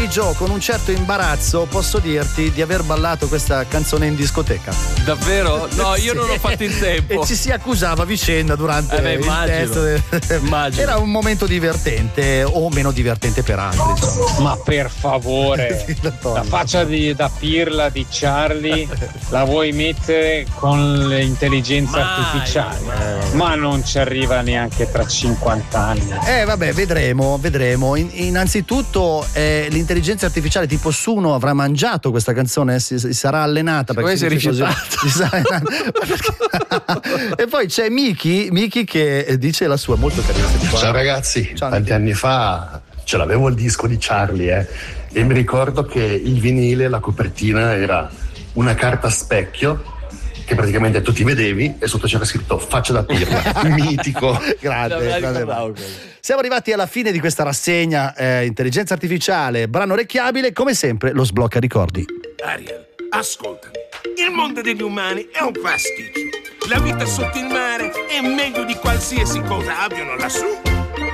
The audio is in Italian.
pomeriggio con un certo imbarazzo posso dirti di aver ballato questa canzone in discoteca. Davvero? No, io Sì. non ho fatto in tempo. E ci si accusava a vicenda durante il immagino. testo. Immagino. Era un momento divertente o meno divertente per altri, insomma. Ma per favore, la faccia da pirla di Charlie la vuoi mettere con l'intelligenza artificiale? Ma non ci arriva neanche tra 50 anni. Vabbè, vedremo. Innanzitutto l'intelligenza artificiale tipo Suno avrà mangiato questa canzone, si sarà allenata perché si è rifiutata. E poi c'è Miki che dice la sua, molto carina. Ciao ragazzi, Ciao, tanti anni fa ce l'avevo il disco di Charlie e mi ricordo che il vinile, la copertina era una carta specchio che praticamente tu ti vedevi e sotto c'era scritto faccia da pirla. Mitico. Grande. Siamo arrivati alla fine di questa rassegna intelligenza artificiale, brano orecchiabile, come sempre lo sblocca ricordi. Ariel, ascoltami. Il mondo degli umani è un pasticcio. La vita sotto il mare è meglio di qualsiasi cosa abbiano lassù.